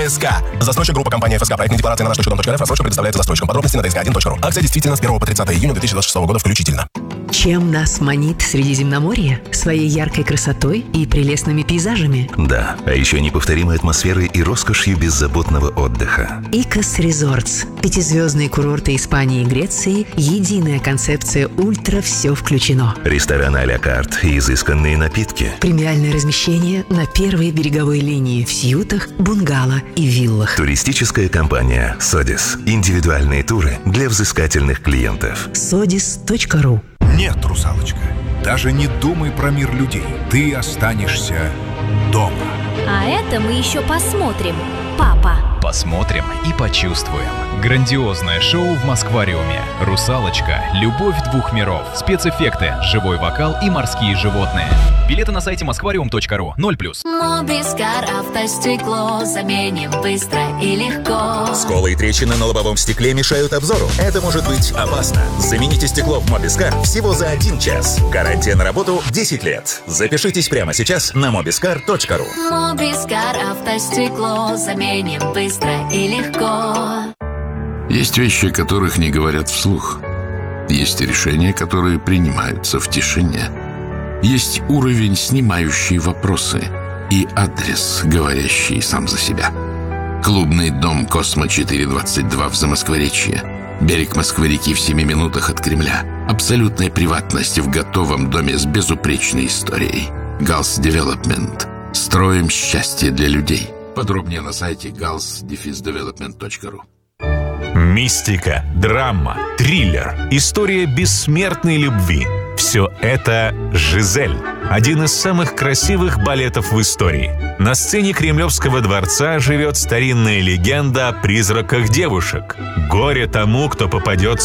ДСК. Застройщик группа компании ФСК. Проектные декларации на наш.дом.рф. Рассрочка предоставляется застройщикам. Подробности на dsк1.ru. Акция действительно с 1 по 30 июня 2026 года включительно. Чем нас манит Средиземноморье? Своей яркой красотой и прелестными пейзажами. Да, а еще неповторимой атмосферой и роскошью беззаботного отдыха. Икос Резортс. 5-звездные курорты Испании и Греции. Единая концепция ультра все включено. Рестораны а-ля карт и изысканные напитки. Премиальное размещение на первой береговой линии в сьютах, бунгало и виллах. Туристическая компания «Содис». Индивидуальные туры для взыскательных клиентов. sodis.ru. Нет, русалочка, даже не думай про мир людей. Ты останешься дома. А это мы еще посмотрим, папа. Посмотрим и почувствуем. Грандиозное шоу в Москвариуме. «Русалочка. Любовь двух миров». Спецэффекты, живой вокал и морские животные. Билеты на сайте moskvarium.ru. 0+. Мобискар автостекло заменим быстро и легко. Сколы и трещины на лобовом стекле мешают обзору. Это может быть опасно. Замените стекло в Мобискар всего за 1 час. Гарантия на работу 10 лет. Запишитесь прямо сейчас на mobiskar.ru. Мобискар автостекло заменим быстро и легко. Есть вещи, которых не говорят вслух. Есть решения, которые принимаются в тишине. Есть уровень, снимающий вопросы, и адрес, говорящий сам за себя. Клубный дом «Космо-422» в Замоскворечье. Берег Москвы-реки в 7 минутах от Кремля. Абсолютная приватность в готовом доме с безупречной историей. Галс Девелопмент. Строим счастье для людей. Подробнее на сайте gals-development.ru. Мистика, драма, триллер, история бессмертной любви. Все это «Жизель». Один из самых красивых балетов в истории. На сцене Кремлевского дворца живет старинная легенда о призраках девушек. Горе тому, кто попадет